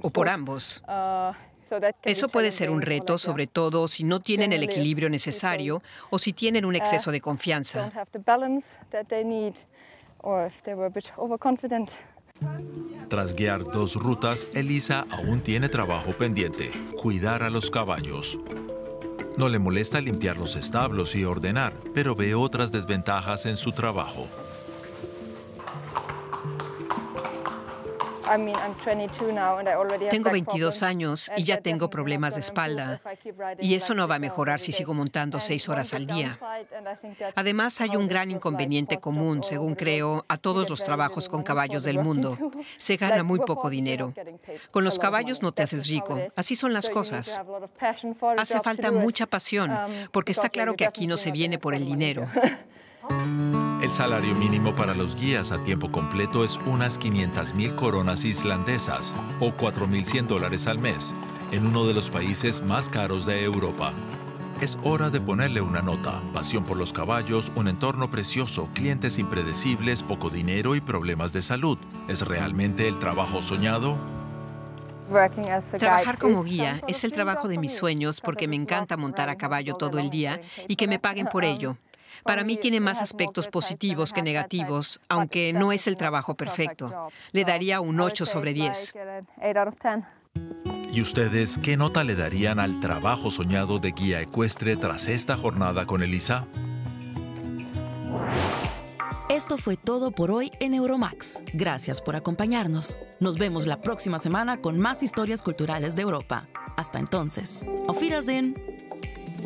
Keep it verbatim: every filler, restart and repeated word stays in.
o por ambos. Eso puede ser un reto, sobre todo si no tienen el equilibrio necesario o si tienen un exceso de confianza. Tras guiar dos rutas, Elisa aún tiene trabajo pendiente: cuidar a los caballos. No le molesta limpiar los establos y ordenar, pero ve otras desventajas en su trabajo. Tengo veintidós años y ya tengo problemas de espalda, y eso no va a mejorar si sigo montando seis horas al día. Además, hay un gran inconveniente común, según creo, a todos los trabajos con caballos del mundo. Se gana muy poco dinero. Con los caballos no te haces rico, así son las cosas. Hace falta mucha pasión, porque está claro que aquí no se viene por el dinero. El salario mínimo para los guías a tiempo completo es unas quinientas mil coronas islandesas o cuatro mil cien dólares al mes, en uno de los países más caros de Europa. Es hora de ponerle una nota: pasión por los caballos, un entorno precioso, clientes impredecibles, poco dinero y problemas de salud. ¿Es realmente el trabajo soñado? Trabajar como guía es el trabajo de mis sueños porque me encanta montar a caballo todo el día y que me paguen por ello. Para mí tiene más aspectos positivos que negativos, aunque no es el trabajo perfecto. Le daría un ocho sobre diez. ¿Y ustedes qué nota le darían al trabajo soñado de guía ecuestre tras esta jornada con Elisa? Esto fue todo por hoy en Euromax. Gracias por acompañarnos. Nos vemos la próxima semana con más historias culturales de Europa. Hasta entonces, Auf Wiedersehen.